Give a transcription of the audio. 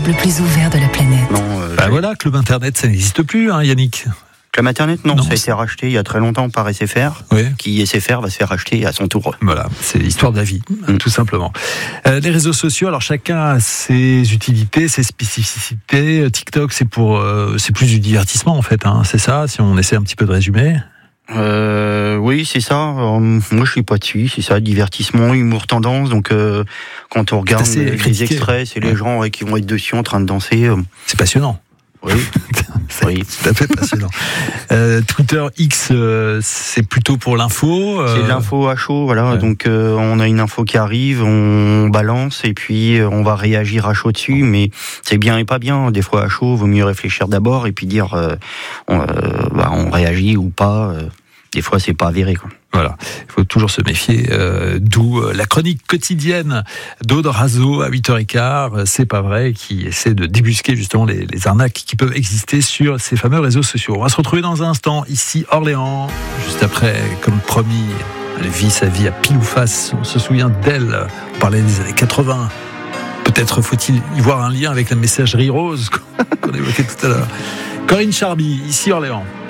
le plus ouvert de la planète. Non, Voilà, Club Internet, ça n'existe plus, hein, Yannick. Club Internet, non, Non, ça a été racheté il y a très longtemps par SFR, Oui. qui SFR va se faire racheter à son tour. Voilà, c'est l'histoire de la vie, tout simplement. Les réseaux sociaux, alors chacun a ses utilités, ses spécificités. TikTok, c'est plus du divertissement en fait, hein, c'est ça, si on essaie un petit peu de résumer. Oui, c'est ça. Moi, je suis pas dessus. C'est ça, divertissement, humour, tendance. Donc, quand on regarde C'est assez les critiqué. extraits, c'est les gens qui vont être dessus en train de danser. C'est passionnant. Oui, oui. Tout à fait passionnant. Twitter X, c'est plutôt pour l'info. C'est de l'info à chaud, voilà. Ouais. Donc, on a une info qui arrive, on balance et puis on va réagir à chaud dessus. Mais c'est bien et pas bien. Des fois, à chaud, vaut mieux réfléchir d'abord et puis dire on réagit ou pas. Des fois, c'est pas avéré, quoi. Voilà, il faut toujours se méfier, d'où la chronique quotidienne d'Aude Razo à 8h15, c'est pas vrai, qui essaie de débusquer justement les arnaques qui peuvent exister sur ces fameux réseaux sociaux. On va se retrouver dans un instant, ici Orléans, juste après, comme promis, elle vit sa vie à pile ou face, on se souvient d'elle, on parlait des années 80, peut-être faut-il y voir un lien avec la messagerie rose qu'on évoquait tout à l'heure. Corinne Charby, ici Orléans.